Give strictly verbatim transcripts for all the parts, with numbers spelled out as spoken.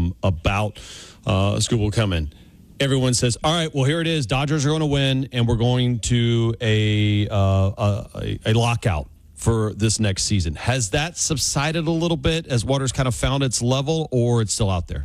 um, about uh, Skubal coming. Everyone says, all right, well, here it is. Dodgers are going to win, and we're going to a, uh, a, a lockout for this next season. Has that subsided a little bit as water's kind of found its level, or it's still out there?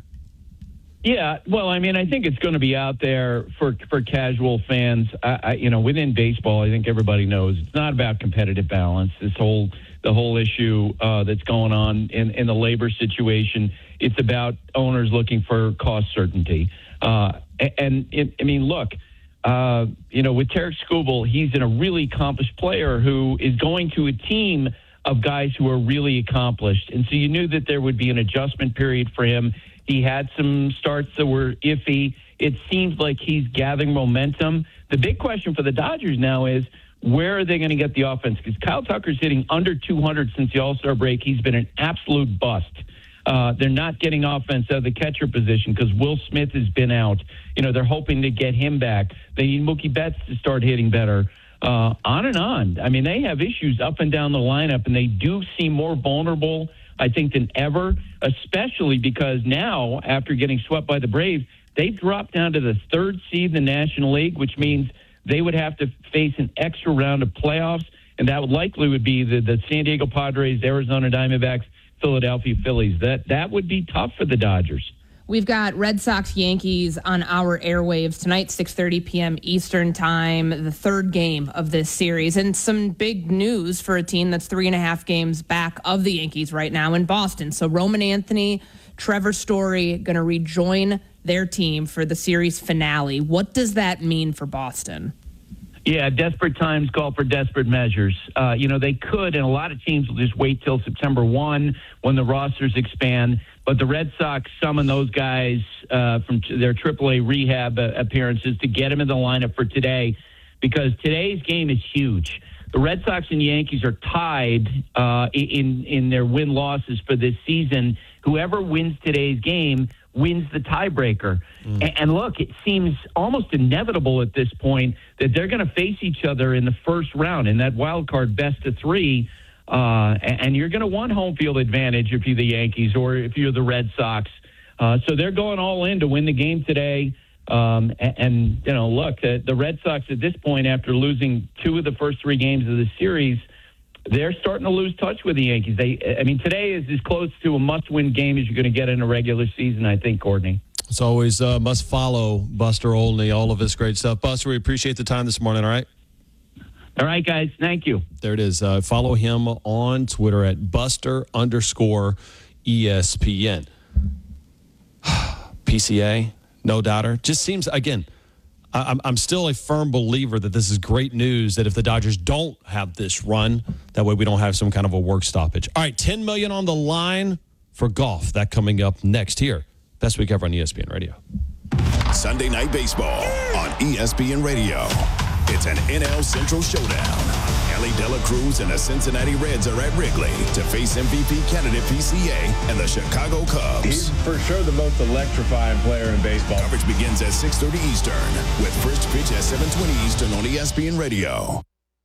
Yeah, well, I mean, I think it's going to be out there for for casual fans. I, I, you know, within baseball, I think everybody knows it's not about competitive balance. This whole the whole issue uh, that's going on in, in the labor situation, it's about owners looking for cost certainty. Uh, and, it, I mean, look, uh, you know, with Tarik Skubal, he's in a really accomplished player who is going to a team of guys who are really accomplished. And so you knew that there would be an adjustment period for him. He had some starts that were iffy. It seems like he's gathering momentum. The big question for the Dodgers now is, where are they going to get the offense? Because Kyle Tucker's hitting under two hundred since the All-Star break. He's been an absolute bust. Uh, they're not getting offense out of the catcher position because Will Smith has been out. You know, they're hoping to get him back. They need Mookie Betts to start hitting better. Uh, on and on. I mean, they have issues up and down the lineup, and they do seem more vulnerable, I think, than ever, especially because now, after getting swept by the Braves, they've dropped down to the third seed in the National League, which means they would have to face an extra round of playoffs, and that would likely would be the, the San Diego Padres, Arizona Diamondbacks, Philadelphia Phillies. That that would be tough for the Dodgers. We've got Red Sox Yankees on our airwaves tonight, six thirty p.m. Eastern time, the third game of this series. And some big news for a team that's three and a half games back of the Yankees right now in Boston. So Roman Anthony, Trevor Story going to rejoin their team for the series finale. What does that mean for Boston? Yeah, desperate times call for desperate measures. Uh, you know, they could, and a lot of teams will just wait till September first when the rosters expand. But the Red Sox summon those guys uh, from t- their triple A rehab uh, appearances to get them in the lineup for today, because today's game is huge. The Red Sox and Yankees are tied uh, in in their win-losses for this season. Whoever wins today's game wins the tiebreaker. Mm. And, and look, it seems almost inevitable at this point that they're going to face each other in the first round in that wild card best of three. Uh, and, and you're going to want home field advantage if you're the Yankees or if you're the Red Sox. Uh, so they're going all in to win the game today. Um, and, and, you know, look, the, the Red Sox at this point, after losing two of the first three games of the series, they're starting to lose touch with the Yankees. They, I mean, today is as close to a must-win game as you're going to get in a regular season, I think, Courtney. It's always uh, must follow Buster Olney, all of his great stuff. Buster, we appreciate the time this morning, all right? All right, guys. Thank you. There it is. Uh, follow him on Twitter at Buster underscore E S P N. P C A, no doubter. Just seems, again, I'm, I'm still a firm believer that this is great news, that if the Dodgers don't have this run, that way we don't have some kind of a work stoppage. All right, ten million dollars on the line for golf. That coming up next here. Best week ever on E S P N Radio. Sunday Night Baseball on E S P N Radio. It's an N L Central showdown. Ellie De La Cruz and the Cincinnati Reds are at Wrigley to face M V P candidate P C A and the Chicago Cubs. He's for sure the most electrifying player in baseball. Coverage begins at six thirty Eastern with first pitch at seven twenty Eastern on E S P N Radio.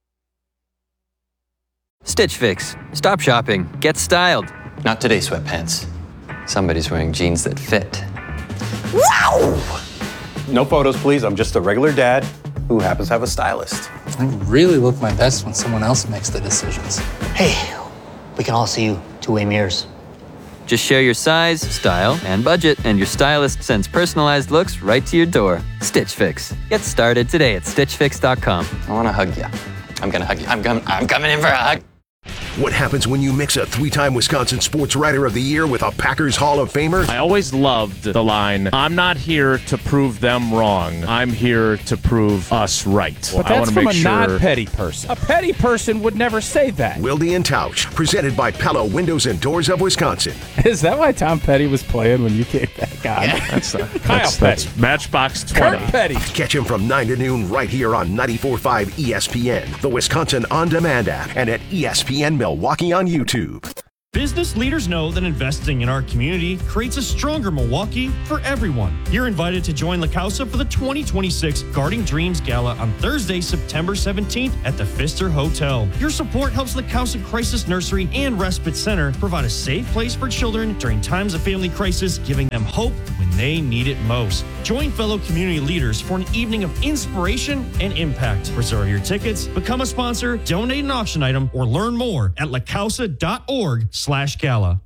Stitch Fix. Stop shopping. Get styled. Not today, sweatpants. Somebody's wearing jeans that fit. Wow! No photos, please. I'm just a regular dad who happens to have a stylist. I really look my best when someone else makes the decisions. Hey, we can all see you two-way mirrors. Just share your size, style, and budget, and your stylist sends personalized looks right to your door. Stitch Fix. Get started today at stitch fix dot com. I want to hug you. I'm going to hug you. I'm coming, I'm coming in for a hug. What happens when you mix a three-time Wisconsin Sports Writer of the Year with a Packers Hall of Famer? I always loved the line, I'm not here to prove them wrong. I'm here to prove us right. But well, that's from a sure... non-petty person. A petty person would never say that. Wilde and Tausch, presented by Pella Windows and Doors of Wisconsin. Is that why Tom Petty was playing when you came back on? Yeah. That's, uh, Kyle that's, Petty. That's Matchbox twenty. Kurt Petty. Catch him from nine to noon right here on ninety-four point five E S P N, the Wisconsin On Demand app, and at E S P N Milwaukee on YouTube. Business leaders know that investing in our community creates a stronger Milwaukee for everyone. You're invited to join La Causa for the twenty twenty-six Guarding Dreams Gala on Thursday, September seventeenth at the Pfister Hotel. Your support helps La Causa Crisis Nursery and Respite Center provide a safe place for children during times of family crisis, giving them hope when they need it most. Join fellow community leaders for an evening of inspiration and impact. Reserve your tickets, become a sponsor, donate an auction item, or learn more at lacausa.org slash gala.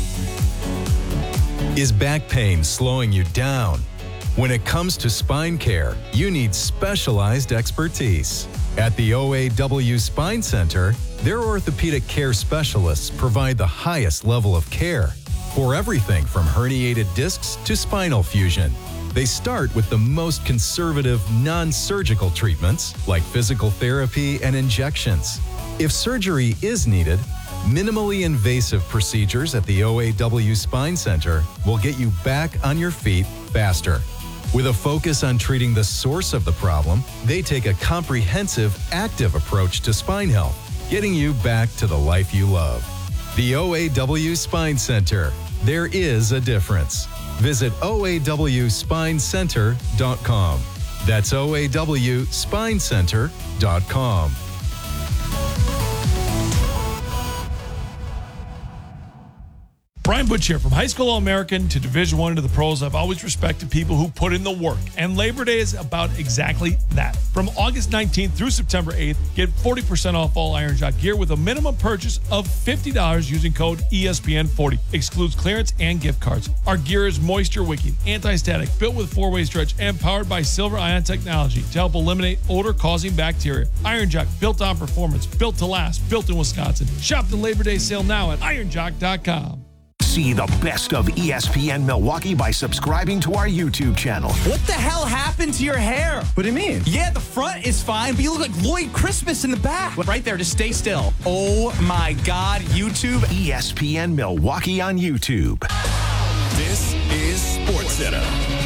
Is back pain slowing you down? When it comes to spine care, you need specialized expertise. At the O A W Spine Center, their orthopedic care specialists provide the highest level of care for everything from herniated discs to spinal fusion. They start with the most conservative, non-surgical treatments like physical therapy and injections. If surgery is needed, minimally invasive procedures at the O A W Spine Center will get you back on your feet faster. With a focus on treating the source of the problem, they take a comprehensive, active approach to spine health, getting you back to the life you love. The O A W Spine Center. There is a difference. Visit O A W spine center dot com. That's O A W spine center dot com. Brian Butch here. From high school All-American to Division One to the pros, I've always respected people who put in the work. And Labor Day is about exactly that. From August nineteenth through September eighth, get forty percent off all Iron Jock gear with a minimum purchase of fifty dollars using code E S P N forty. Excludes clearance and gift cards. Our gear is moisture wicking, anti-static, built with four-way stretch, and powered by Silver Ion technology to help eliminate odor-causing bacteria. Iron Jock, built on performance, built to last, built in Wisconsin. Shop the Labor Day sale now at iron jock dot com. See the best of E S P N Milwaukee by subscribing to our YouTube channel. What the hell happened to your hair? What do you mean? Yeah, the front is fine, but you look like Lloyd Christmas in the back. Right there, just stay still. Oh my God, YouTube. E S P N Milwaukee on YouTube. This is SportsCenter.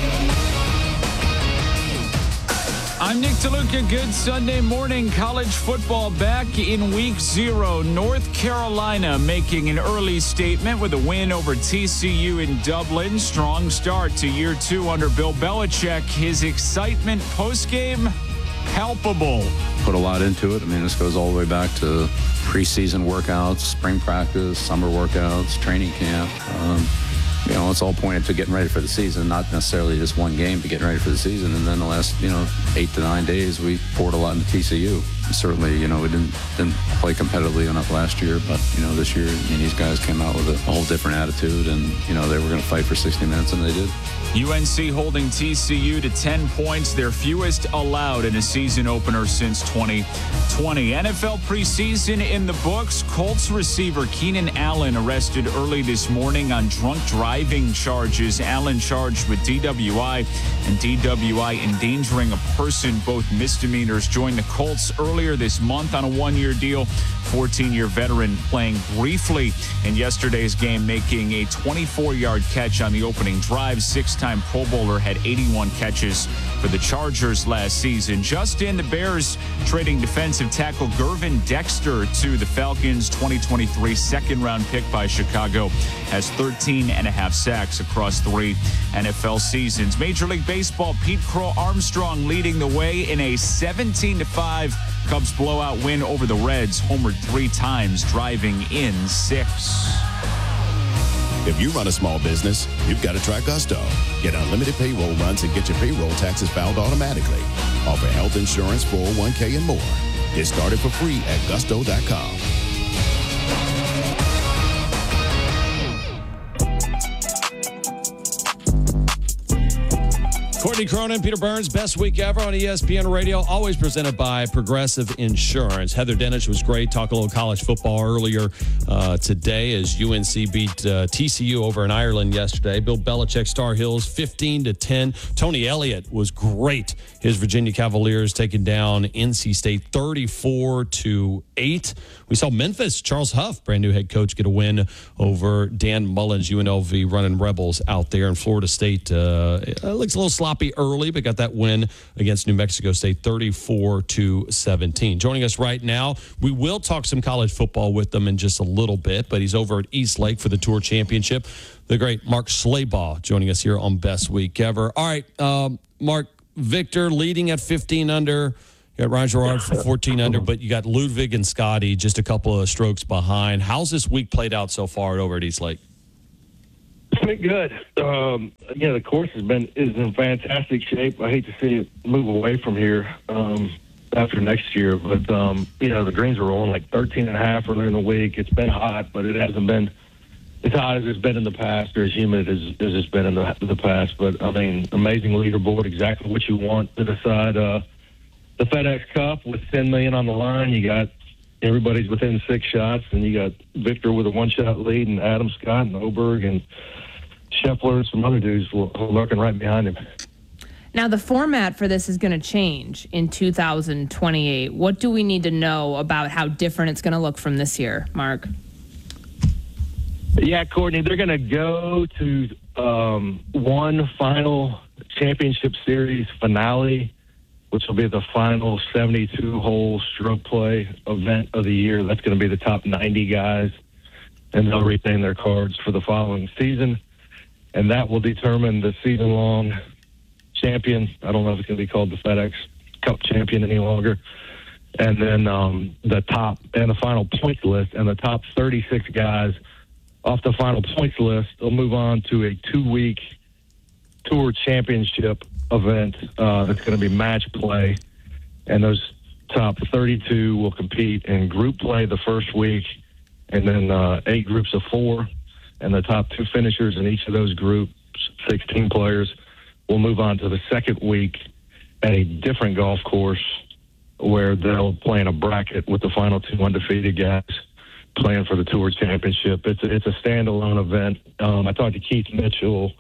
I'm Nick DeLuca. Good Sunday morning. College football back in week zero. North Carolina making an early statement with a win over T C U in Dublin. Strong start to year two under Bill Belichick. His excitement postgame, palpable. Put a lot into it. I mean, this goes all the way back to preseason workouts, spring practice, summer workouts, training camp. Um, You know, it's all pointed to getting ready for the season, not necessarily just one game, but getting ready for the season. And then the last, you know, eight to nine days, we poured a lot into T C U. Certainly, you know, we didn't didn't play competitively enough last year, but, you know, this year, I mean, these guys came out with a, a whole different attitude, and, you know, they were going to fight for sixty minutes, and they did. U N C holding T C U to ten points, their fewest allowed in a season opener since twenty twenty. N F L preseason in the books. Colts receiver Keenan Allen arrested early this morning on drunk driving charges. Allen charged with D W I and D W I endangering a person, both misdemeanors. Joined the Colts earlier this month on a one-year deal. fourteen-year veteran playing briefly in yesterday's game, making a twenty-four-yard catch on the opening drive. Six-time Pro Bowler, had eighty-one catches for the Chargers last season. Just in, the Bears trading defensive tackle Gervin Dexter to the Falcons. twenty twenty-three second-round pick by Chicago, has thirteen and a half sacks across three N F L seasons. Major League Baseball, Pete Crow Armstrong leading the way in a seventeen to five Cubs blowout win over the Reds. Homered three times, driving in six. If you run a small business, you've got to try Gusto. Get unlimited payroll runs and get your payroll taxes filed automatically. Offer health insurance, four oh one k, and more. Get started for free at gusto dot com. Courtney Cronin, Peter Burns, best week ever on E S P N Radio, always presented by Progressive Insurance. Heather Dennis was great. Talk a little college football earlier uh, today as U N C beat uh, T C U over in Ireland yesterday. Bill Belichick, Star Hills, fifteen to ten. Tony Elliott was great. His Virginia Cavaliers taking down N C State thirty-four to eight. We saw Memphis, Charles Huff, brand new head coach, get a win over Dan Mullen's U N L V running Rebels out there. In Florida State, uh, it looks a little sloppy early, but got that win against New Mexico State thirty-four to seventeen. Joining us right now, we will talk some college football with them in just a little bit, but he's over at East Lake for the Tour Championship. The great Mark Schleybaugh joining us here on Best Week Ever. All right, um, Mark, Victor leading at fifteen under. You got Ryan Gerard for fourteen under, but you got Ludwig and Scotty just a couple of strokes behind. How's this week played out so far over at East Lake? It's been good. Um, yeah, the course has been is in fantastic shape. I hate to see it move away from here um, after next year, but um, you know the greens were rolling like thirteen and a half earlier in the week. It's been hot, but it hasn't been as hot as it's been in the past, or as humid as, as it's been in the, the past. But I mean, amazing leaderboard, exactly what you want to decide uh, the FedEx Cup with ten million on the line. You got everybody's within six shots, and you got Victor with a one-shot lead, and Adam Scott and Oberg and Scheffler and some other dudes lurking right behind him. Now, the format for this is going to change in two thousand twenty-eight. What do we need to know about how different it's going to look from this year, Mark? Yeah, Courtney, they're going to go to um, one final championship series finale, which will be the final seventy-two hole stroke play event of the year. That's going to be the top ninety guys, and they'll retain their cards for the following season. And that will determine the season-long champion. I don't know if it's going to be called the FedEx Cup champion any longer. And then um, the top and the final points list, and the top thirty-six guys off the final points list will move on to a two-week tour championship event uh, that's going to be match play. And those top thirty-two will compete in group play the first week, and then uh, eight groups of four. And the top two finishers in each of those groups, sixteen players, will move on to the second week at a different golf course where they'll play in a bracket with the final two undefeated guys playing for the Tour Championship. It's a, it's a standalone event. Um, I talked to Keith Mitchell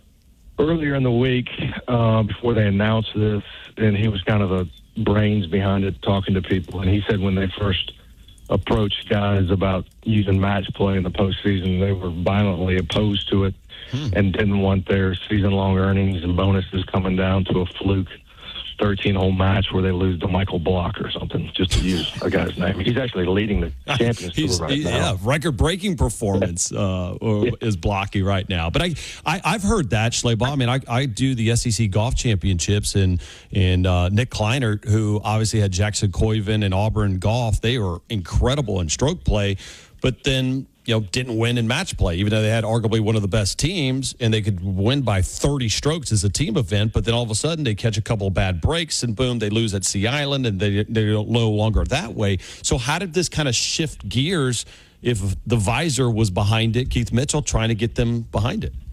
earlier in the week uh, before they announced this, and he was kind of the brains behind it, talking to people. And he said when they first approached guys about using match play in the postseason, they were violently opposed to it hmm. and didn't want their season-long earnings and bonuses coming down to a fluke thirteen-hole match where they lose to Michael Block or something, just to use a guy's name. He's actually leading the Champions Tour right he, now. Yeah, record-breaking performance uh, yeah. is Blocky right now. But I, I, I've heard that, Schleybaugh. I mean, I, I do the S E C Golf Championships, and and uh, Nick Kleinert, who obviously had Jackson Coyven and Auburn Golf, they were incredible in stroke play, but then you know, didn't win in match play, even though they had arguably one of the best teams and they could win by thirty strokes as a team event. But then all of a sudden they catch a couple of bad breaks and boom, they lose at Sea Island and they, they're no longer that way. So how did this kind of shift gears if the visor was behind it, Keith Mitchell trying to get them behind it?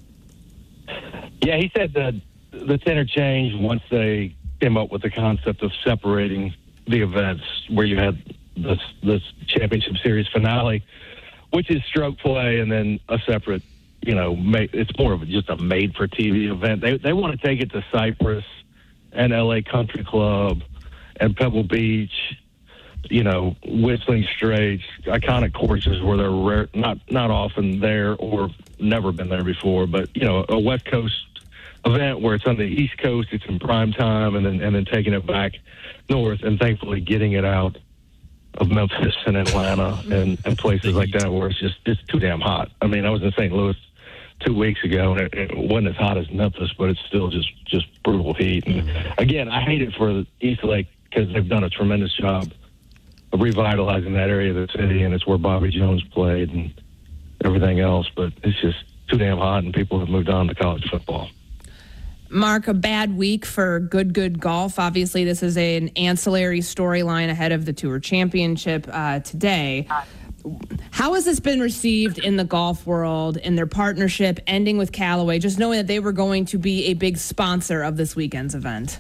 Yeah, he said that the center changed once they came up with the concept of separating the events where you had this, this championship series finale, which is stroke play, and then a separate, you know, made, it's more of just a made-for-T V event. They they want to take it to Cypress and L A Country Club and Pebble Beach, you know, Whistling Straits, iconic courses where they're rare, not not often there or never been there before. But you know, a West Coast event where it's on the East Coast, it's in prime time, and then and then taking it back north, and thankfully getting it out of Memphis and Atlanta and, and places like that where it's just it's too damn hot. I mean, I was in Saint Louis two weeks ago, and it, it wasn't as hot as Memphis, but it's still just, just brutal heat. And again, I hate it for East Lake because they've done a tremendous job of revitalizing that area of the city, and it's where Bobby Jones played and everything else. But it's just too damn hot, and people have moved on to college football. Mark, a bad week for Good Good Golf. Obviously, this is an ancillary storyline ahead of the Tour Championship uh, today. How has this been received in the golf world, in their partnership ending with Callaway, just knowing that they were going to be a big sponsor of this weekend's event?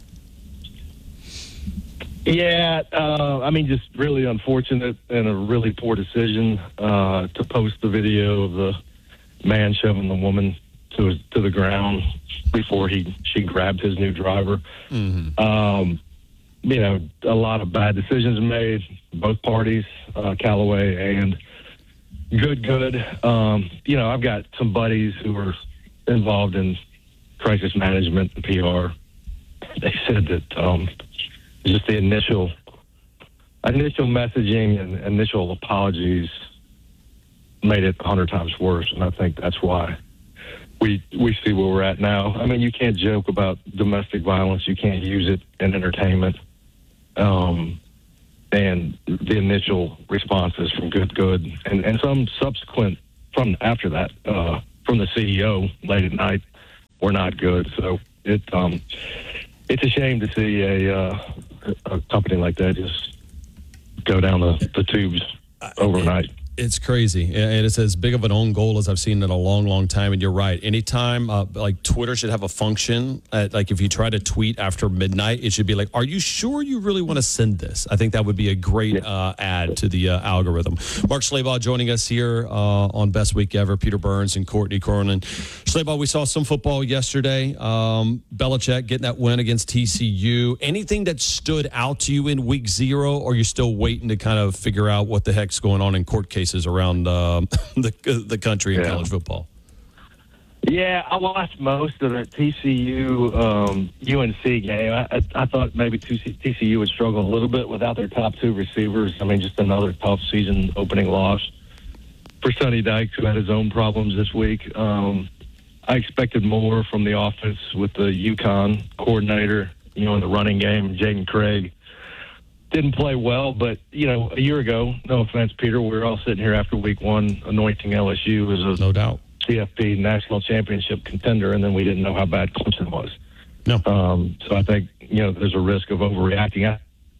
Yeah, uh, I mean, just really unfortunate and a really poor decision uh, to post the video of the man shoving the woman to his, to the ground before he she grabbed his new driver. Mm-hmm. Um, you know, a lot of bad decisions made, both parties, uh, Callaway and Good Good. Um, you know, I've got some buddies who are involved in crisis management and P R. They said that um, just the initial initial messaging and initial apologies made it a hundred times worse, and I think that's why we we see where we're at now. I mean, you can't joke about domestic violence. You can't use it in entertainment. Um, and the initial responses from Good Good and, and some subsequent from after that uh, from the C E O late at night were not good. So it um, it's a shame to see a uh, a company like that just go down the, the tubes overnight. It's crazy, and it's as big of an own goal as I've seen in a long, long time. And you're right. Anytime, uh, like Twitter should have a function. At, like if you try to tweet after midnight, it should be like, "Are you sure you really want to send this?" I think that would be a great uh, add to the uh, algorithm. Mark Schlabach joining us here uh, on Best Week Ever. Peter Burns and Courtney Cronin. Schlabach, we saw some football yesterday. Um, Belichick getting that win against T C U. Anything that stood out to you in Week Zero, or you're still waiting to kind of figure out what the heck's going on in court cases around uh, the the country in yeah. college football? Yeah, I watched most of the T C U um, U N C game. I, I, I thought maybe T C U would struggle a little bit without their top two receivers. I mean, just another tough season opening loss for Sonny Dykes, who had his own problems this week. Um, I expected more from the offense with the UConn coordinator, you know, in the running game, Jaden Craig. Didn't play well, but, you know, a year ago, no offense, Peter, we were all sitting here after week one anointing L S U as a no doubt C F P national championship contender, and then we didn't know how bad Clemson was. No. Um, so I think, you know, there's a risk of overreacting.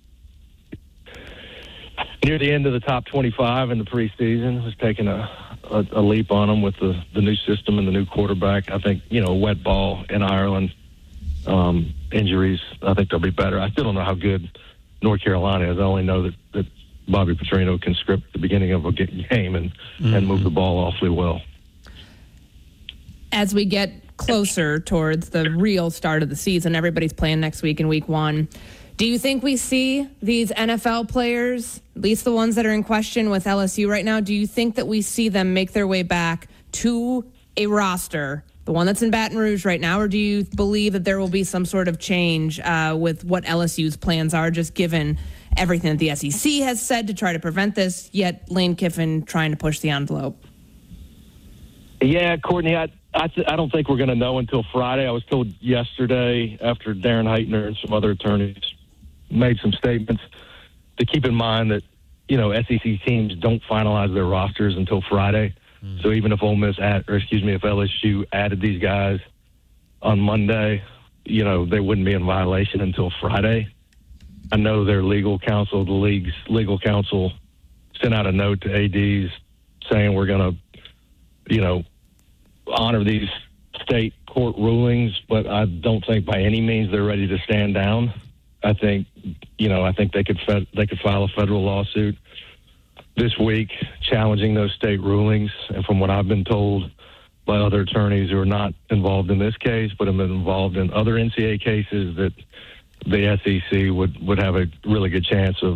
Near the end of the top twenty-five in the preseason, was taking a, a, a leap on them with the, the new system and the new quarterback. I think, you know, a wet ball in Ireland, um, injuries, I think they'll be better. I still don't know how good North Carolina is. I only know that, that Bobby Petrino can script the beginning of a game and, mm-hmm. and move the ball awfully well. As we get closer towards the real start of the season, everybody's playing next week in week one. Do you think we see these N F L players, at least the ones that are in question with L S U right now, do you think that we see them make their way back to a roster, the one that's in Baton Rouge right now, or do you believe that there will be some sort of change uh, with what L S U's plans are, just given everything that the S E C has said to try to prevent this, yet Lane Kiffin trying to push the envelope? Yeah, Courtney, I I, th- I don't think we're going to know until Friday. I was told yesterday after Darren Heitner and some other attorneys made some statements to keep in mind that, you know, S E C teams don't finalize their rosters until Friday. Mm. So even if Ole Miss, add, or excuse me, if L S U added these guys on Monday, you know, they wouldn't be in violation until Friday. I know their legal counsel, the league's legal counsel, sent out a note to A Ds saying we're going to, you know, honor these state court rulings, but I don't think by any means they're ready to stand down. I think, you know, I think they could fed, they could file a federal lawsuit this week challenging those state rulings. And from what I've been told by other attorneys who are not involved in this case, but have been involved in other N C A A cases, that the S E C would, would have a really good chance of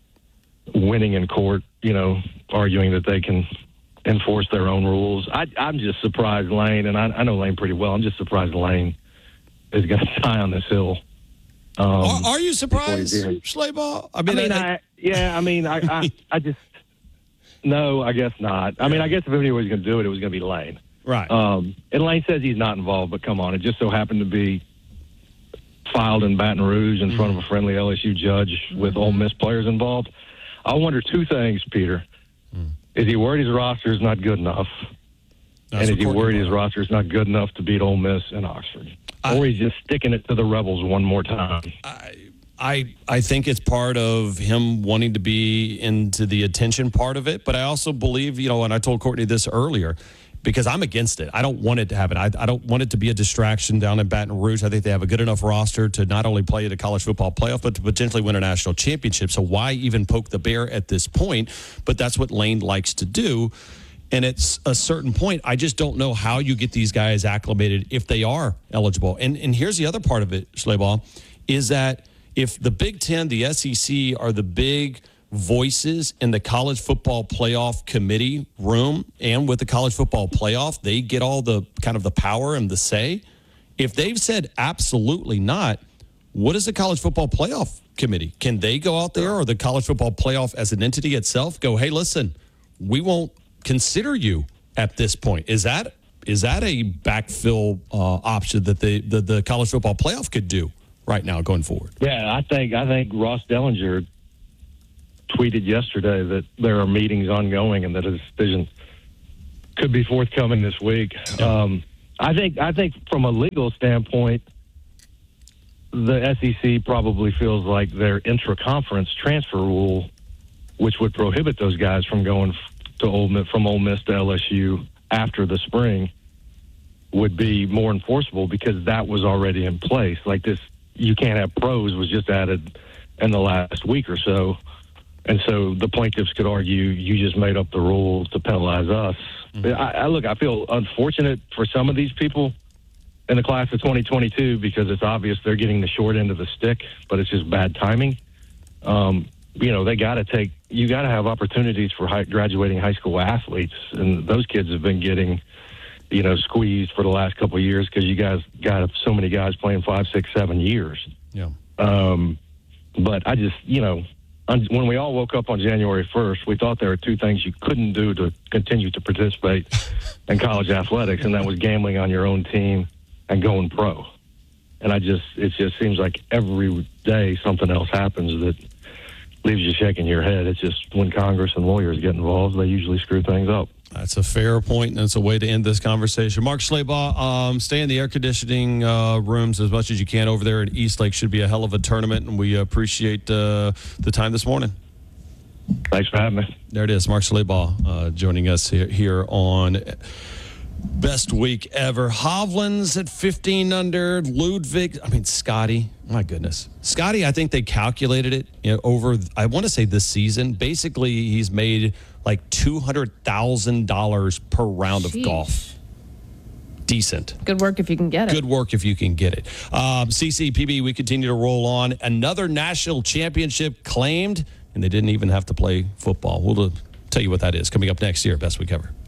winning in court, you know, arguing that they can enforce their own rules. I, I'm just surprised Lane, and I, I know Lane pretty well, I'm just surprised Lane is going to die on this hill. Um, are, are you surprised, Schlabach? I mean, I mean I, I, yeah, I mean, I, I, I just, no, I guess not. I mean, I guess if anybody was going to do it, it was going to be Lane. Right. Um, and Lane says he's not involved, but come on, it just so happened to be filed in Baton Rouge in mm-hmm. front of a friendly L S U judge with Ole Miss players involved. I wonder two things, Peter. Mm. Is he worried his roster is not good enough? That's and is he worried his roster is not good enough to beat Ole Miss and Oxford? I, or he's just sticking it to the Rebels one more time? I, I I think it's part of him wanting to be into the attention part of it. But I also believe, you know, and I told Courtney this earlier, because I'm against it. I don't want it to happen. I, I don't want it to be a distraction down in Baton Rouge. I think they have a good enough roster to not only play at a college football playoff, but to potentially win a national championship. So why even poke the bear at this point? But that's what Lane likes to do. And it's a certain point, I just don't know how you get these guys acclimated if they are eligible. And and here's the other part of it, Schlabach, is that if the Big Ten, the S E C are the big voices in the college football playoff committee room and with the college football playoff, they get all the kind of the power and the say. If they've said absolutely not, what is the college football playoff committee? Can they go out there, or the college football playoff as an entity itself go, hey, listen, we won't consider you at this point? Is that is that a backfill uh, option that the, the the college football playoff could do right now going forward? Yeah, I think I think Ross Dellinger tweeted yesterday that there are meetings ongoing and that a decision could be forthcoming this week. Um, I think I think from a legal standpoint, the S E C probably feels like their intra-conference transfer rule, which would prohibit those guys from going to Ole Miss, from Ole Miss to L S U after the spring, would be more enforceable because that was already in place. Like this, you can't have pros was just added in the last week or so. And so the plaintiffs could argue you just made up the rules to penalize us. Mm-hmm. I, I look, I feel unfortunate for some of these people in the class of twenty twenty-two because it's obvious they're getting the short end of the stick, but it's just bad timing. Um, you know, they got to take, you got to have opportunities for high, graduating high school athletes. And those kids have been getting, you know, squeezed for the last couple of years because you guys got so many guys playing five, six, seven years. Yeah. Um, but I just, you know, when we all woke up on January first, we thought there were two things you couldn't do to continue to participate in college athletics, and that was gambling on your own team and going pro. And I just, it just seems like every day something else happens that leaves you shaking your head. It's just when Congress and lawyers get involved, they usually screw things up. That's a fair point, and it's a way to end this conversation. Mark Schlabach, um, stay in the air conditioning uh, rooms as much as you can over there at East Lake. Should be a hell of a tournament, and we appreciate uh, the time this morning. Thanks for having me. There it is, Mark Schlabach uh, joining us here, here on Best Week Ever. Hovland's at fifteen under. Ludwig, I mean, Scotty, my goodness. Scotty, I think they calculated it, you know, over, I want to say this season. Basically, he's made like two hundred thousand dollars per round Jeez. of golf. Decent. Good work if you can get it. Good work if you can get it. Um, C C P B, we continue to roll on. Another national championship claimed, and they didn't even have to play football. We'll tell you what that is coming up next year, Best Week Ever.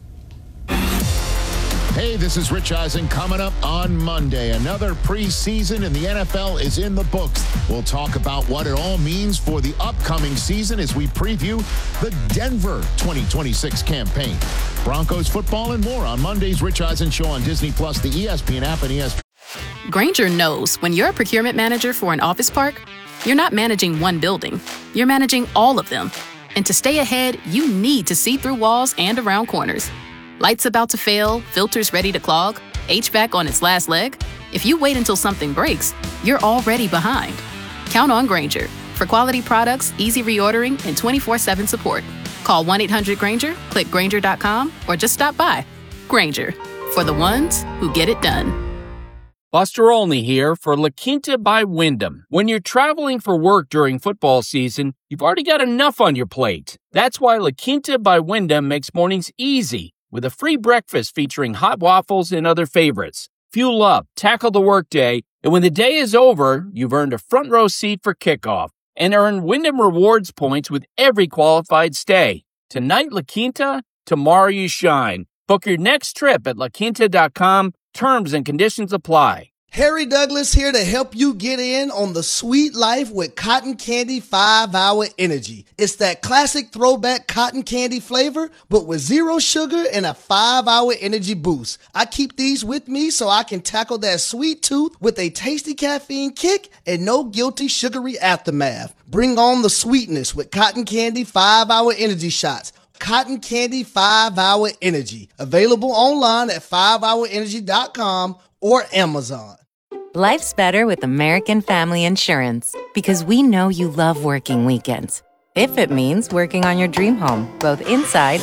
Hey, this is Rich Eisen coming up on Monday. Another preseason in the N F L is in the books. We'll talk about what it all means for the upcoming season as we preview the Denver twenty twenty-six campaign. Broncos football and more on Monday's Rich Eisen Show on Disney Plus, the E S P N app, and E S P N. Grainger knows when you're a procurement manager for an office park, you're not managing one building. You're managing all of them. And to stay ahead, you need to see through walls and around corners. Lights about to fail, filters ready to clog, H V A C on its last leg. If you wait until something breaks, you're already behind. Count on Grainger for quality products, easy reordering, and twenty-four seven support. Call one eight hundred Grainger, click Grainger dot com, or just stop by. Grainger, for the ones who get it done. Buster Olney here for La Quinta by Wyndham. When you're traveling for work during football season, you've already got enough on your plate. That's why La Quinta by Wyndham makes mornings easy, with a free breakfast featuring hot waffles and other favorites. Fuel up, tackle the workday, and when the day is over, you've earned a front row seat for kickoff and earn Wyndham Rewards points with every qualified stay. Tonight, La Quinta, tomorrow you shine. Book your next trip at la quinta dot com. Terms and conditions apply. Harry Douglas here to help you get in on the sweet life with Cotton Candy five hour Energy. It's that classic throwback cotton candy flavor, but with zero sugar and a five hour energy boost. I keep these with me so I can tackle that sweet tooth with a tasty caffeine kick and no guilty sugary aftermath. Bring on the sweetness with Cotton Candy five hour Energy shots. Cotton Candy five hour Energy. Available online at five hour energy dot com or Amazon. Life's better with American Family Insurance because we know you love working weekends. If it means working on your dream home, both inside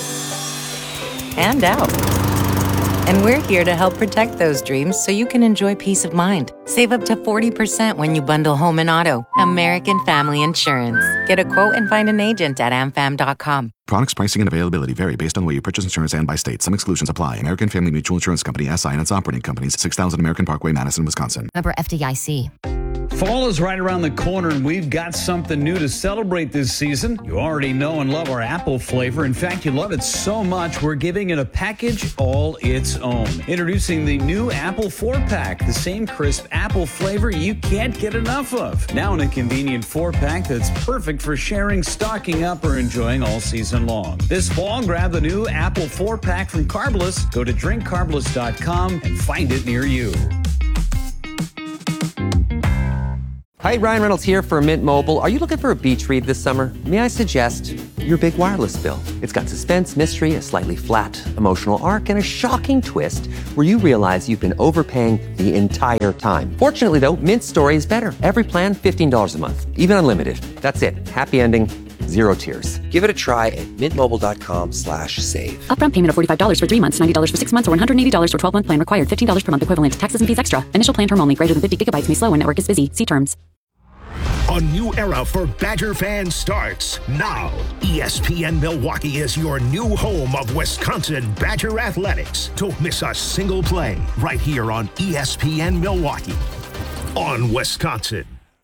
and out. And we're here to help protect those dreams so you can enjoy peace of mind. Save up to forty percent when you bundle home and auto. American Family Insurance. Get a quote and find an agent at am fam dot com. Products, pricing, and availability vary based on where you purchase insurance and by state. Some exclusions apply. American Family Mutual Insurance Company, S I and its operating companies, six thousand American Parkway, Madison, Wisconsin. Member F D I C. Fall is right around the corner, and we've got something new to celebrate this season. You already know and love our apple flavor. In fact, you love it so much, we're giving it a package all its own. Introducing the new Apple four-pack, the same crisp apple flavor you can't get enough of. Now in a convenient four-pack that's perfect for sharing, stocking up, or enjoying all season long. This fall, grab the new Apple four-pack from Carbless. Go to drink carbless dot com and find it near you. Hi, Hi, Ryan Reynolds here for Mint Mobile. Are you looking for a beach read this summer? May I suggest your big wireless bill? It's got suspense, mystery, a slightly flat emotional arc, and a shocking twist where you realize you've been overpaying the entire time. Fortunately, though, Mint story is better. Every plan, fifteen dollars a month, even unlimited. That's it. Happy ending, zero tears. Give it a try at mintmobile.com slash save. Upfront payment of forty-five dollars for three months, ninety dollars for six months, or one hundred eighty dollars for twelve-month plan required. fifteen dollars per month equivalent. Taxes and fees extra. Initial plan term only. Greater than fifty gigabytes may slow when network is busy. See terms. A new era for Badger fans starts now. E S P N Milwaukee is your new home of Wisconsin Badger athletics. Don't miss a single play right here on E S P N Milwaukee on Wisconsin.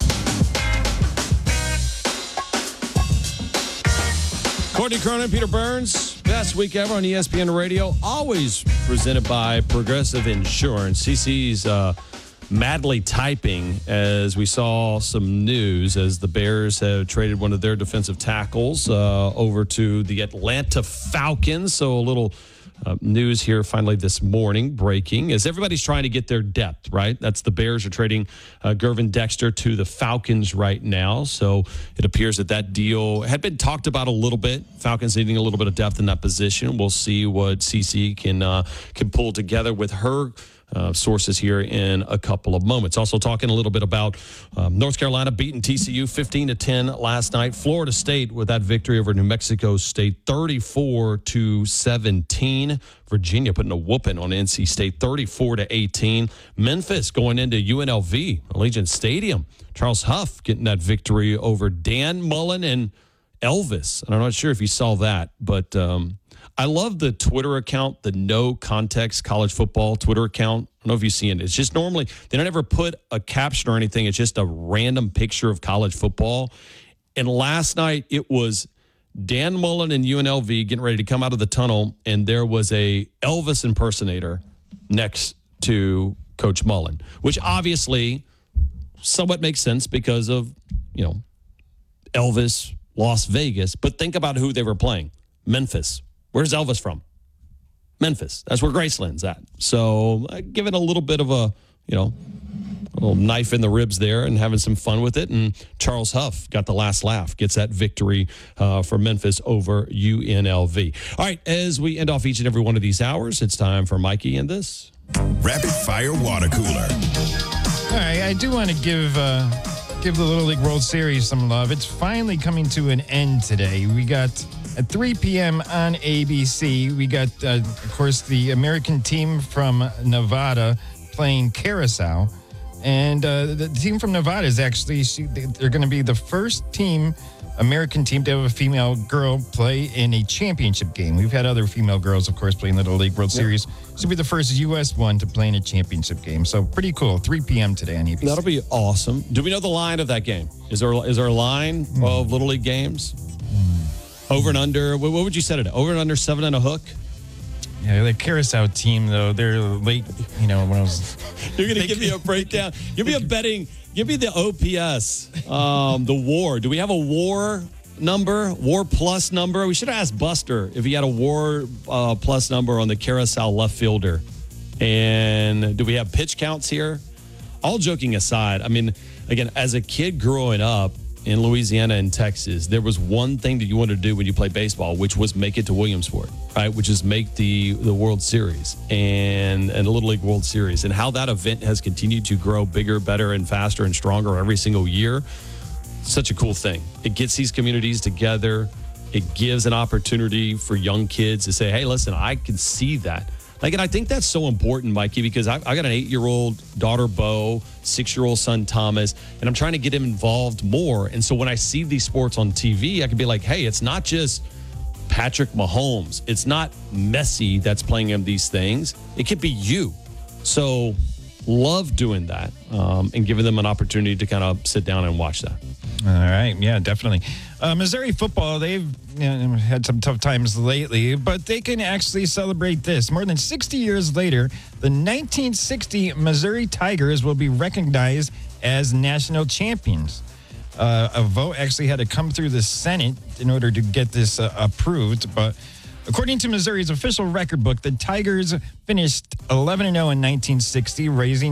Courtney Cronin, Peter Burns, best week ever on E S P N Radio. Always presented by Progressive Insurance. C C's uh, madly typing as we saw some news as the Bears have traded one of their defensive tackles uh, over to the Atlanta Falcons. So a little uh, news here finally this morning breaking as everybody's trying to get their depth, right? That's the Bears are trading uh, Gervin Dexter to the Falcons right now. So it appears that that deal had been talked about a little bit. Falcons needing a little bit of depth in that position. We'll see what C C can uh, can pull together with her Uh, sources here in a couple of moments. Also talking a little bit about um, North Carolina beating T C U fifteen to ten last night. Florida State with that victory over New Mexico State thirty-four to seventeen. Virginia putting a whooping on N C State thirty-four to eighteen. Memphis going into U N L V, Allegiant Stadium. Charles Huff getting that victory over Dan Mullen and Elvis. And I'm not sure if you saw that, but um, I love the Twitter account, the No Context College Football Twitter account. I don't know if you've seen it. It's just normally, they don't ever put a caption or anything. It's just a random picture of college football. And last night, it was Dan Mullen and U N L V getting ready to come out of the tunnel, and there was a Elvis impersonator next to Coach Mullen, which obviously somewhat makes sense because of, you know, Elvis, Las Vegas. But think about who they were playing. Memphis. Where's Elvis from? Memphis. That's where Graceland's at. So uh, give it a little bit of a, you know, a little knife in the ribs there and having some fun with it. And Charles Huff got the last laugh, gets that victory uh, for Memphis over U N L V. All right, as we end off each and every one of these hours, it's time for Mikey and this. Rapid Fire Water Cooler. All right, I do want to give uh, give the Little League World Series some love. It's finally coming to an end today. We got at three p.m. on A B C, we got, uh, of course, the American team from Nevada playing Curacao. And uh, the team from Nevada is actually, they're going to be the first team, American team, to have a female girl play in a championship game. We've had other female girls, of course, playing the Little League World Series. This will be the first U S one to play in a championship game. So pretty cool. three p.m. today on A B C. That'll be awesome. Do we know the line of that game? Is there is there a line mm. of Little League games? Mm. Over and under, what would you set it at? Over and under seven and a hook? Yeah, the Curacao team, though, they're late, you know, when I was... You're going to give me a breakdown. Give me a betting, give me the O P S, um, the WAR. Do we have a WAR number, WAR plus number? We should have asked Buster if he had a WAR uh, plus number on the Curacao left fielder. And do we have pitch counts here? All joking aside, I mean, again, as a kid growing up, in Louisiana and Texas, there was one thing that you wanted to do when you played baseball, which was make it to Williamsport, right? Which is make the the World Series and, and the Little League World Series. And how that event has continued to grow bigger, better, and faster and stronger every single year. Such a cool thing. It gets these communities together. It gives an opportunity for young kids to say, hey, listen, I can see that. Like, and I think that's so important, Mikey, because I, I got an eight-year-old daughter, Bo, six-year-old son, Thomas, and I'm trying to get him involved more. And so when I see these sports on T V, I can be like, hey, it's not just Patrick Mahomes. It's not Messi that's playing him these things. It could be you. So love doing that um, and giving them an opportunity to kind of sit down and watch that. All right. Yeah, definitely. Uh, Missouri football, they've you know, had some tough times lately, but they can actually celebrate this. More than sixty years later, the nineteen sixty Missouri Tigers will be recognized as national champions. Uh, a vote actually had to come through the Senate in order to get this uh, approved, but according to Missouri's official record book, the Tigers finished eleven and oh in nineteen sixty, raising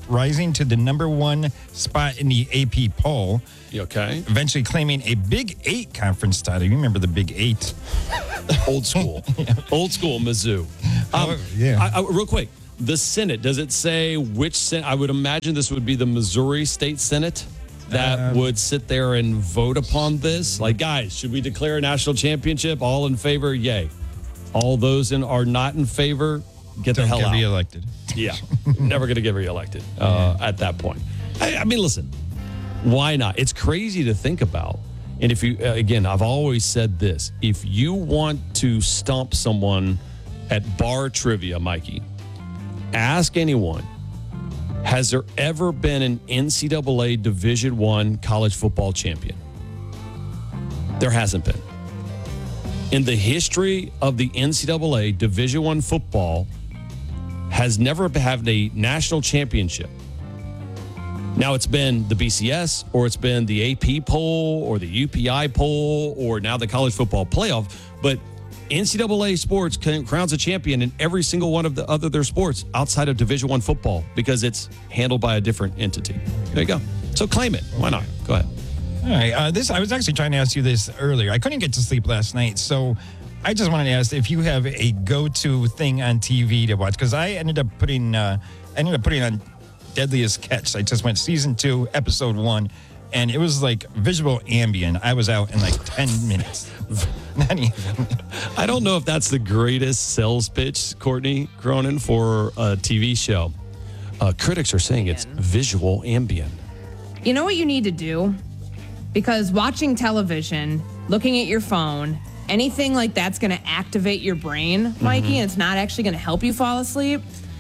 rising to the number one spot in the A P poll. Okay. Eventually claiming a Big Eight conference title. You remember the Big Eight? Old school. Old school Mizzou. Um, Oh, yeah. I, I, real quick, the Senate, does it say which Senate? I would imagine this would be the Missouri State Senate that Um, would sit there and vote upon this. Like, guys, should we declare a national championship? All in favor? Yay. All those in are not in favor, get the Don't hell get out. reelected. Yeah. Never going to get reelected uh, at that point. I, I mean, listen, why not? It's crazy to think about. And if you, uh, again, I've always said this. If you want to stump someone at bar trivia, Mikey, ask anyone, has there ever been an N C double A Division I college football champion? There hasn't been. In the history of the N C double A, Division I football has never had a national championship. Now it's been the B C S, or it's been the A P poll, or the U P I poll, or now the college football playoff. But N C double A sports crowns a champion in every single one of the other their sports outside of Division I football because it's handled by a different entity. There you go. So claim it. Why not? Go ahead. All right. Uh, this I was actually trying to ask you this earlier. I couldn't get to sleep last night, so I just wanted to ask if you have a go-to thing on T V to watch, because I ended up putting uh, I ended up putting on Deadliest Catch. I just went season two, episode one, and it was like visual ambient. I was out in like ten minutes. Not even. I don't know if that's the greatest sales pitch, Courtney Cronin, for a T V show. Uh, critics are saying it's visual ambient. You know what you need to do? Because watching television, looking at your phone, anything like that's going to activate your brain, Mikey, Mm-hmm. and it's not actually going to help you fall asleep.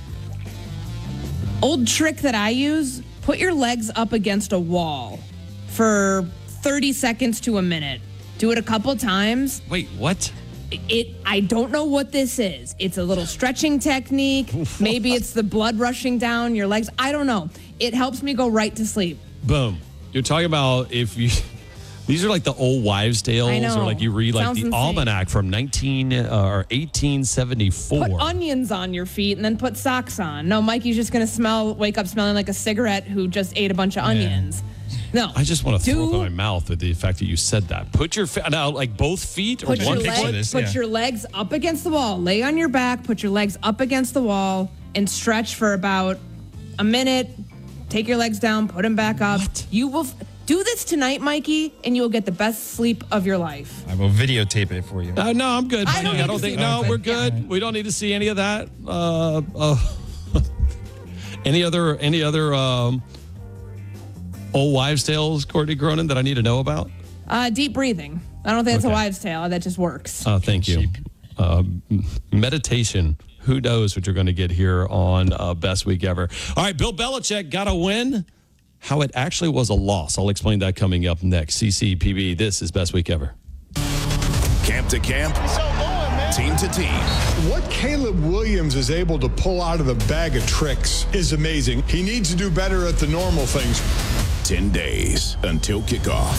Old trick that I use, put your legs up against a wall for thirty seconds to a minute. Do it a couple times. Wait, what? It. I don't know what this is. It's a little stretching technique. Maybe it's the blood rushing down your legs. I don't know. It helps me go right to sleep. Boom. You're talking about if you... These are like the old wives' tales, I know. or like you read like Sounds the insane. almanac from nineteen uh, or eighteen seventy-four. Put onions on your feet and then put socks on. No, Mikey's just gonna smell, wake up smelling like a cigarette who just ate a bunch of onions. No, I just want to throw Do- up in my mouth with the fact that you said that. Put your fa- now, like both feet or put your one leg, foot. put your legs up against the wall. Lay on your back. Put your legs up against the wall and stretch for about a minute. Take your legs down. Put them back up. You will f- do this tonight, Mikey, and you will get the best sleep of your life. I will videotape it for you. Uh, no, I'm good. I don't I need don't to think. see No, it. we're good. We don't need to see any of that. Uh, uh, any other? Any other um, old wives' tales, Courtney Cronin, that I need to know about? Uh, deep breathing. I don't think it's Okay. a wives' tale. That just works. Uh, thank you. Uh, meditation. Who knows what you're going to get here on uh, Best Week Ever. All right, Bill Belichick got a win. How it actually was a loss. I'll explain that coming up next. C C P B, this is Best Week Ever. Camp to camp, team to team. What Caleb Williams is able to pull out of the bag of tricks is amazing. He needs to do better at the normal things. Ten days until kickoff.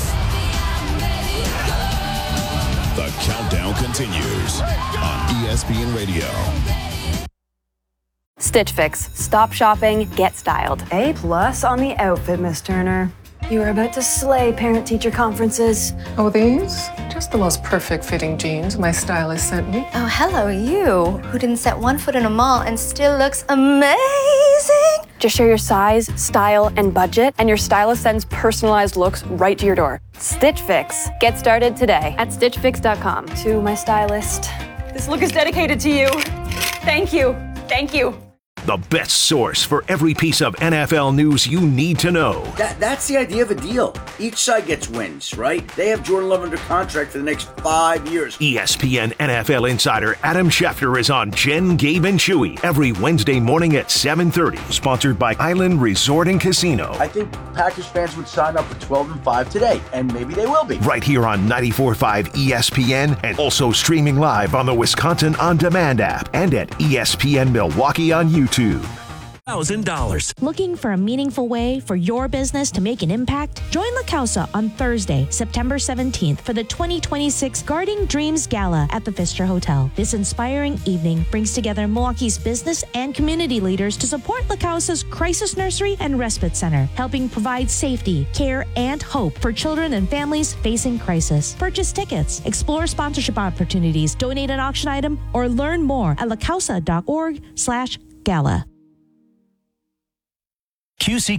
The countdown continues on E S P N Radio. Stitch Fix. Stop shopping, get styled. A plus on the outfit, Miss Turner. You are about to slay parent-teacher conferences. Oh, these? Just the most perfect fitting jeans my stylist sent me. Oh, hello, you, who didn't set one foot in a mall and still looks amazing. Just share your size, style, and budget, and your stylist sends personalized looks right to your door. Stitch Fix. Get started today at stitch fix dot com. To my stylist, this look is dedicated to you. Thank you. Thank you. The best source for every piece of N F L news you need to know. That, that's the idea of a deal. Each side gets wins, right? They have Jordan Love under contract for the next five years. E S P N N F L insider Adam Schefter is on Jen, Gabe, and Chewy every Wednesday morning at seven thirty. Sponsored by Island Resort and Casino. I think Packers fans would sign up for twelve and five today, and maybe they will be. Right here on ninety-four point five E S P N and also streaming live on the Wisconsin On Demand app and at E S P N Milwaukee on YouTube. thousand dollars. Looking for a meaningful way for your business to make an impact? Join La Causa on Thursday, September seventeenth for the twenty twenty-six Guarding Dreams Gala at the Pfister Hotel. This inspiring evening brings together Milwaukee's business and community leaders to support La Causa's Crisis Nursery and Respite Center, helping provide safety, care, and hope for children and families facing crisis. Purchase tickets, explore sponsorship opportunities, donate an auction item, or learn more at lacausa dot org slash gala. Q C